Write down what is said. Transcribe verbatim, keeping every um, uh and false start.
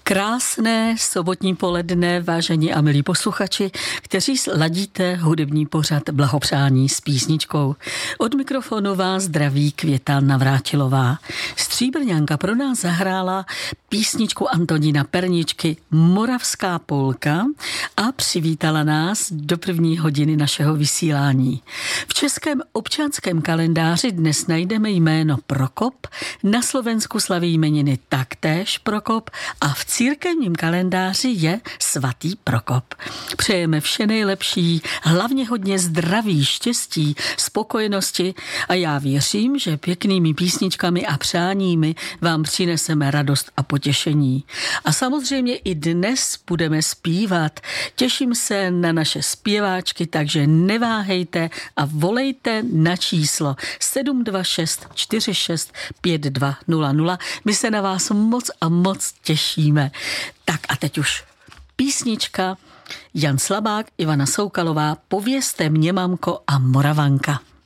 Krásné sobotní poledne, vážení a milí posluchači, kteří ladíte hudební pořad Blahopřání s písničkou. Od mikrofonu vás zdraví Květa Navrátilová. Stříbrňanka pro nás zahrála písničku Antonína Perničky Moravská polka a přivítala nás do první hodiny našeho vysílání. V českém občanském kalendáři dnes najdeme jméno Prokop, na Slovensku slaví jmeniny taktéž Prokop a v církevním kalendáři je svatý Prokop. Přejeme vše nejlepší, hlavně hodně zdraví, štěstí, spokojenosti a já věřím, že pěknými písničkami a přáními vám přineseme radost a potěšení. A samozřejmě i dnes budeme zpívat. Těším se na naše zpěváčky, takže neváhejte a volejte na číslo sedm dva šest čtyři šest pět dva nula nula. My se na vás moc a moc těšíme. Tak a teď už písnička. Jan Slabák, Ivana Soukalová, Povězte mě, mamko a Moravanka.